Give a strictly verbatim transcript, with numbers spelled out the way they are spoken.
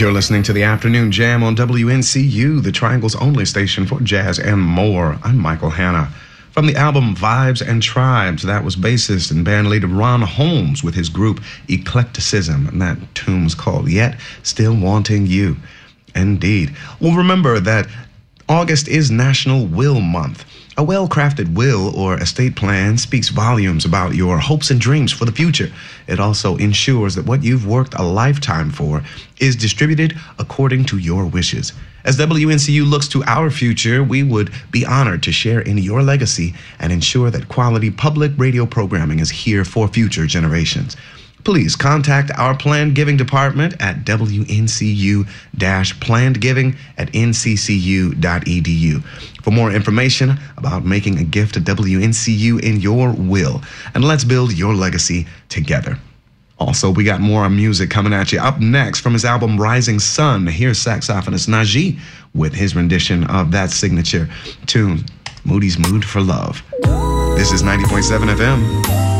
You're listening to the Afternoon Jam on W N C U, the Triangle's only station for jazz and more. I'm Michael Hanna. From the album Vibes and Tribes, that was bassist and bandleader Ron Holmes with his group Eclecticism, and that tune was called Yet Still Wanting You. Indeed. Well, remember that August is National Will Month. A well-crafted will or estate plan speaks volumes about your hopes and dreams for the future. It also ensures that what you've worked a lifetime for is distributed according to your wishes. As W N C U looks to our future, we would be honored to share in your legacy and ensure that quality public radio programming is here for future generations. Please contact our Planned Giving Department at W N C U planned giving at N C C U dot E D U for more information about making a gift to W N C U in your will. And let's build your legacy together. Also, we got more music coming at you. Up next, from his album Rising Sun, here's saxophonist Najee with his rendition of that signature tune, Moody's Mood for Love. This is ninety point seven F M.